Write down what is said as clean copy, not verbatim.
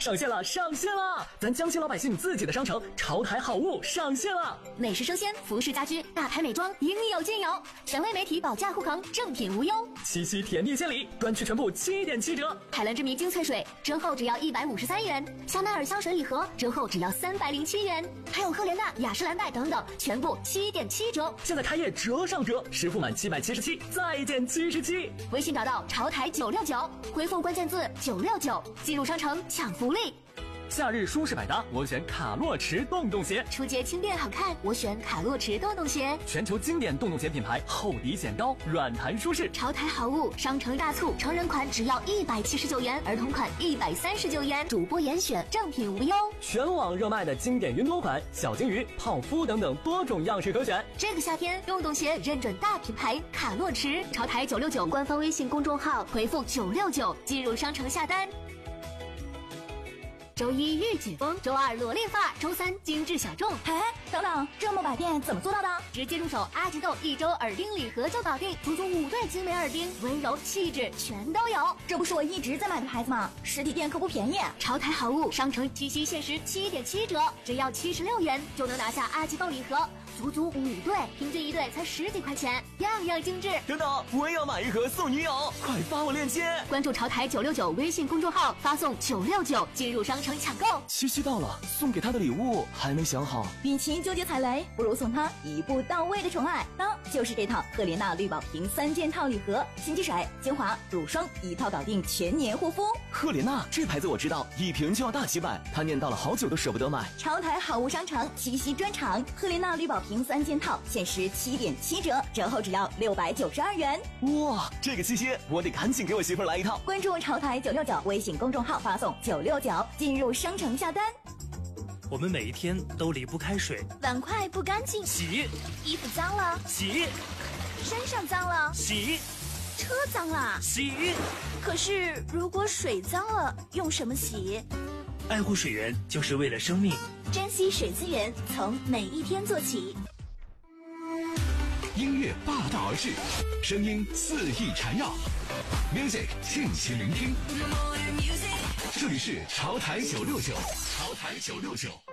上线了，上线了！咱江西老百姓自己的商城潮台好物上线了， 美食生鲜、服饰家居、大牌美妆应有尽有，权威媒体保价护航，正品无忧。 七夕甜蜜献礼，专区全部7.7折。 海蓝之谜精粹水折后只要153元，香奈儿香水礼盒折后只要307元，还有赫莲娜、雅诗兰黛等等，全部7.7折。 现在开业折上折，实付满777再减77。 微信找到潮台969，回复关键字969，进入商城抢福利。 夏日舒适百搭，我选卡洛驰洞洞鞋。 出街轻便好看，我选卡洛驰洞洞鞋。 全球经典洞洞鞋品牌，厚底显高，软弹舒适。 潮台好物，商城大促，成人款只要179元，儿童款139元，主播严选，正品无忧。 全网热卖的经典云朵款、小金鱼、泡芙等等多种样式可选。 这个夏天，洞洞鞋认准大品牌卡洛驰。潮台969官方微信公众号回复969，进入商城下单。周一御姐风，周二萝莉发，周三精致小众。 哎，等等，这么百变怎么做到的？ 直接入手阿吉豆1周耳钉礼盒就搞定，足足5对精美耳钉，温柔气质全都有。 这不是我一直在买的牌子吗？实体店可不便宜。 潮台好物，商城七夕限时7.7折，只要76元就能拿下阿吉豆礼盒。足足5对，平均1对才10几块钱，样样精致。 等等，我也要买一盒送女友，快发我链接！ 关注潮台969微信公众号，发送969进入商城抢购。 七夕到了，送给他的礼物还没想好， 与其纠结踩雷，不如送他一步到位的宠爱。当就是这套赫莲娜绿宝瓶3件套礼盒，心机水、精华、乳霜一套搞定全年护肤。 赫莲娜这牌子我知道，一瓶就要大几百，他念叨了好久都舍不得买。 潮台好物商城七夕专场，赫莲娜绿宝瓶3件套限时7.7折，折后只要692元。 哇，这个七夕我得赶紧给我媳妇儿来一套。 关注潮台969微信公众号，发送969进入商城下单。 我们每一天都离不开水， 碗筷不干净洗； 衣服脏了洗； 身上脏了洗； 车脏了洗。 可是如果水脏了，用什么洗？ 爱护水源就是为了生命， 珍惜水资源，从每一天做起。 音乐霸道而至，声音肆意缠绕 ，music 尽情聆听。这里是潮台969，潮台969。